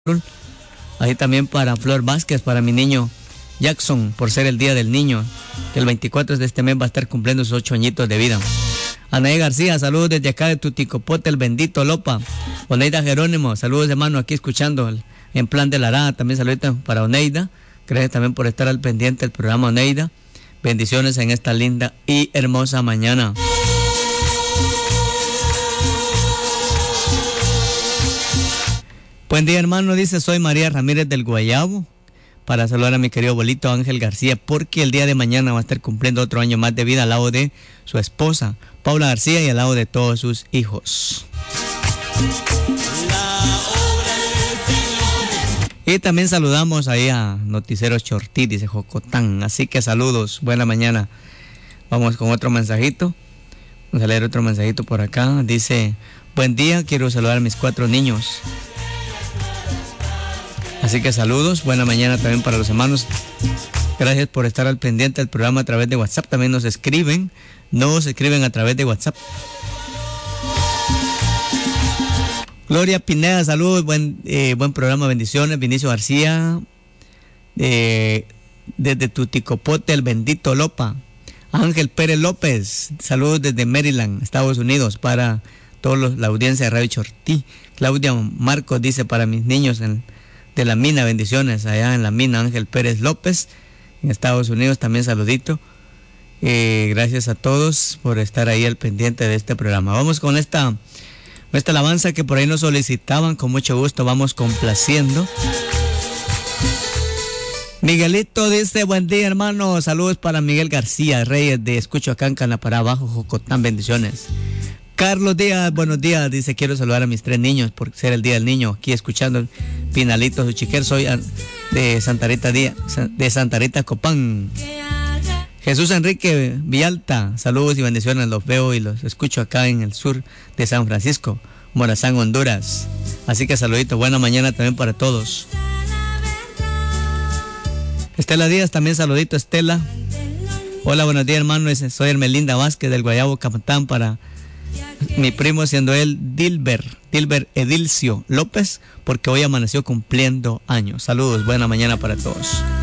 Ahí también para Flor Vázquez, para mi niño Jackson, por ser el Día del Niño, que el 24 de este mes va a estar cumpliendo sus 8 añitos de vida. Anaí García, saludos desde acá de Tuticopote, el bendito Lopa. Oneida Jerónimo, saludos hermano, aquí escuchando en Plan de la Arada. También saludos para Oneida, gracias también por estar al pendiente del programa Oneida. Bendiciones en esta linda y hermosa mañana. Buen día hermano, dice, soy María Ramírez del Guayabo, para saludar a mi querido abuelito Ángel García, porque el día de mañana va a estar cumpliendo otro año más de vida al lado de su esposa Paula García y al lado de todos sus hijos. Y también saludamos ahí a Noticieros Chortí, dice Jocotán, así que saludos, buena mañana. Vamos con otro mensajito, vamos a leer otro mensajito por acá, dice, buen día, quiero saludar a mis 4 niños. Así que saludos, buena mañana también para los hermanos. Gracias por estar al pendiente del programa a través de WhatsApp. También nos escriben a través de WhatsApp. Gloria Pineda, saludos, buen programa, bendiciones. Vinicio García, desde Tuticopote, el bendito Lopa. Ángel Pérez López, saludos desde Maryland, Estados Unidos, para toda la audiencia de Radio Chortí. Claudia Marcos dice, para mis niños de la mina, bendiciones allá en la mina. Ángel Pérez López en Estados Unidos, también saludito. Gracias a todos por estar ahí al pendiente de este programa. Vamos con esta alabanza que por ahí nos solicitaban, con mucho gusto vamos complaciendo. Miguelito dice, buen día hermano, saludos para Miguel García Reyes de Escucho acá en Canapará Abajo, Jocotán, bendiciones. Carlos Díaz, buenos días, dice, quiero saludar a mis 3 niños por ser el Día del Niño, aquí escuchando Pinalito Suchiquer, soy de Santa Rita Copán. Jesús Enrique Villalta, saludos y bendiciones, los veo y los escucho acá en el sur de San Francisco, Morazán, Honduras. Así que saludito, buena mañana también para todos. Estela Díaz, también saludito, Estela. Hola, buenos días hermano, soy Hermelinda Vázquez del Guayabo Capatán, para mi primo, siendo él Dilber Edilcio López, porque hoy amaneció cumpliendo años. Saludos, buena mañana para todos.